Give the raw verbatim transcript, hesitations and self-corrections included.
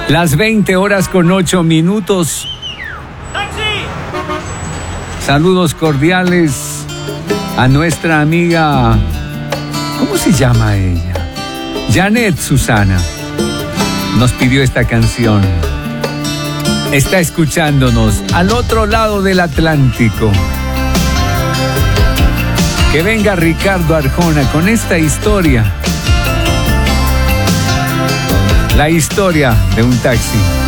Las veinte horas con ocho minutos. Saludos cordiales a nuestra amiga, ¿cómo se llama ella? Janet Susana. Nos pidió esta canción. Está escuchándonos al otro lado del Atlántico. Que venga Ricardo Arjona con esta historia. La historia de un taxi.